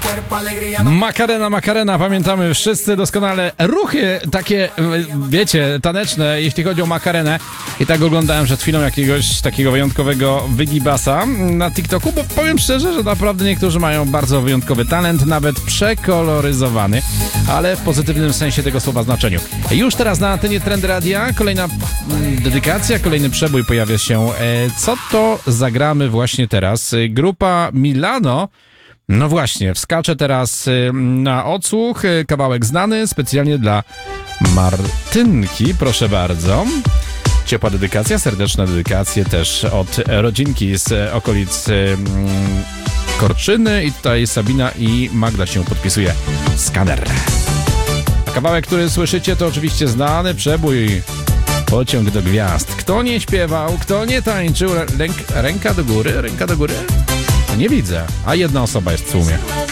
Macarena, pamiętamy wszyscy doskonale ruchy takie, wiecie, taneczne, jeśli chodzi o Macarenę. I tak oglądałem przed chwilą jakiegoś takiego wyjątkowego wygibasa na TikToku, bo powiem szczerze, że naprawdę niektórzy mają bardzo wyjątkowy talent, nawet przekoloryzowany, ale w pozytywnym sensie tego słowa znaczeniu. Już teraz na antenie Trend Radia kolejna dedykacja, kolejny przebój pojawia się. Co to zagramy właśnie teraz? Grupa Milano. No właśnie, wskaczę teraz na odsłuch, kawałek znany specjalnie dla Martynki, proszę bardzo. Ciepła dedykacja, serdeczna dedykacja też od rodzinki z okolic Korczyny i tutaj Sabina i Magda się podpisuje. Skaner. Kawałek, który słyszycie, to oczywiście znany przebój. Pociąg do gwiazd. Kto nie śpiewał, kto nie tańczył, ręka do góry? Nie widzę, a jedna osoba jest w tłumie.